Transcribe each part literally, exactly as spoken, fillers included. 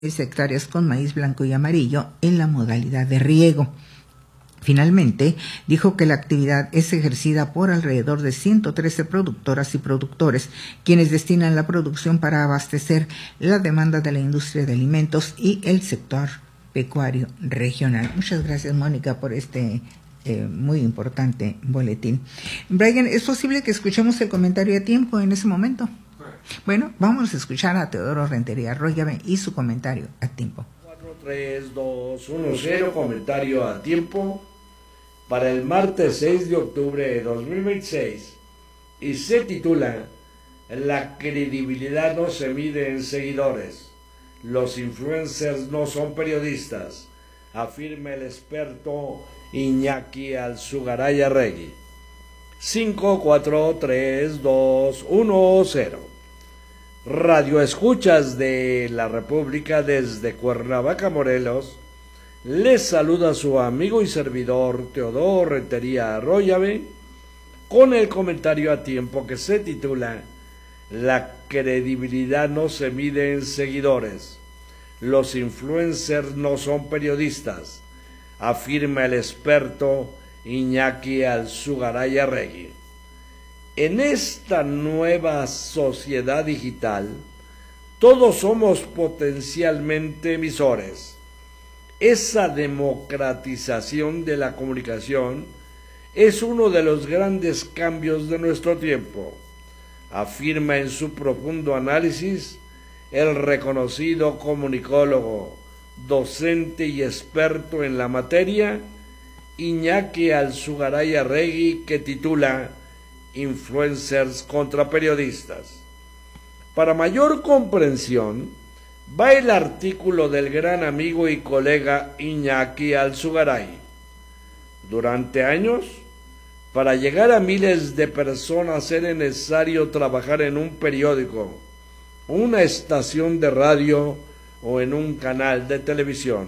hectáreas con maíz blanco y amarillo en la modalidad de riego. Finalmente, dijo que la actividad es ejercida por alrededor de ciento trece productoras y productores, quienes destinan la producción para abastecer la demanda de la industria de alimentos y el sector pecuario regional. Muchas gracias, Mónica, por este eh, muy importante boletín. Brian, ¿es posible que escuchemos el comentario a tiempo en ese momento? Bueno, vamos a escuchar a Teodoro Rentería Arroyave y su comentario a tiempo. cuatro, tres, dos, uno, cero, comentario a tiempo para el martes seis de octubre de dos mil veintiséis y se titula La credibilidad no se mide en seguidores, los influencers no son periodistas, afirma el experto Iñaki Alzugaray Arregui. cinco, cuatro, tres, dos, uno, cero. Radio Escuchas de la República desde Cuernavaca, Morelos, les saluda su amigo y servidor Teodoro Rentería Arroyave con el comentario a tiempo que se titula La credibilidad no se mide en seguidores, los influencers no son periodistas, afirma el experto Iñaki Alzugaray Arregui. En esta nueva sociedad digital, todos somos potencialmente emisores. Esa democratización de la comunicación es uno de los grandes cambios de nuestro tiempo, afirma en su profundo análisis el reconocido comunicólogo, docente y experto en la materia, Iñaki Alzugaray Arregui, que titula Influencers contra periodistas. Para mayor comprensión, va el artículo del gran amigo y colega Iñaki Alzugaray. Durante años, para llegar a miles de personas era necesario trabajar en un periódico, una estación de radio o en un canal de televisión.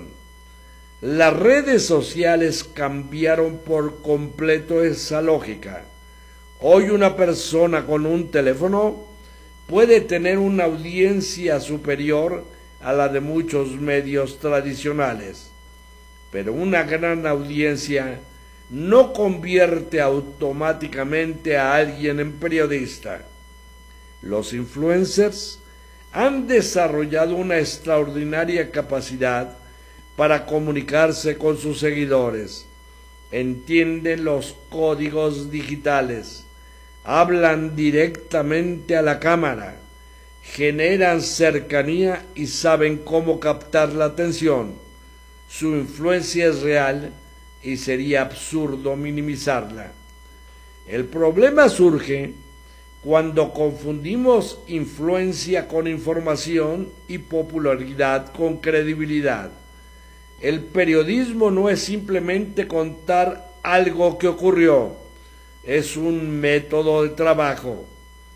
Las redes sociales cambiaron por completo esa lógica. Hoy una persona con un teléfono puede tener una audiencia superior a la de muchos medios tradicionales, pero una gran audiencia no convierte automáticamente a alguien en periodista. Los influencers han desarrollado una extraordinaria capacidad para comunicarse con sus seguidores, entienden los códigos digitales, hablan directamente a la cámara, generan cercanía y saben cómo captar la atención. Su influencia es real y sería absurdo minimizarla. El problema surge cuando confundimos influencia con información y popularidad con credibilidad. El periodismo no es simplemente contar algo que ocurrió, es un método de trabajo.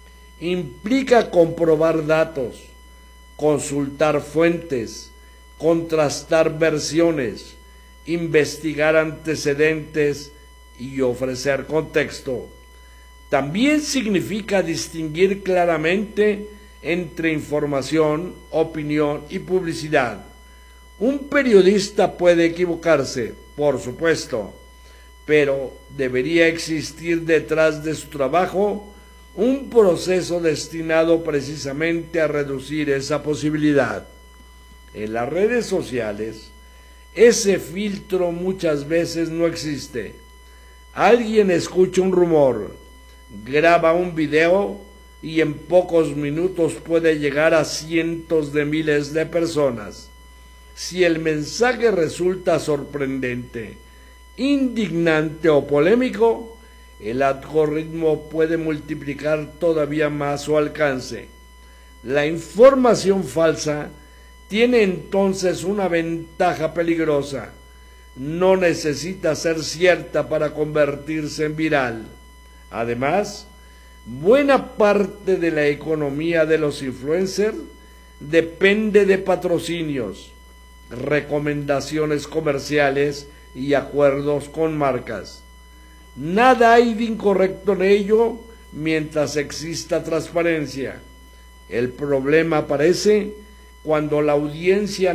Implica comprobar datos, consultar fuentes, contrastar versiones, investigar antecedentes y ofrecer contexto. También significa distinguir claramente entre información, opinión y publicidad. Un periodista puede equivocarse, por supuesto, pero debería existir detrás de su trabajo un proceso destinado precisamente a reducir esa posibilidad. En las redes sociales, ese filtro muchas veces no existe. Alguien escucha un rumor, graba un video y en pocos minutos puede llegar a cientos de miles de personas. Si el mensaje resulta sorprendente, indignante o polémico, el algoritmo puede multiplicar todavía más su alcance. La información falsa tiene entonces una ventaja peligrosa. No necesita ser cierta para convertirse en viral. Además, buena parte de la economía de los influencers depende de patrocinios, recomendaciones comerciales y acuerdos con marcas. Nada hay de incorrecto en ello mientras exista transparencia. El problema aparece cuando la audiencia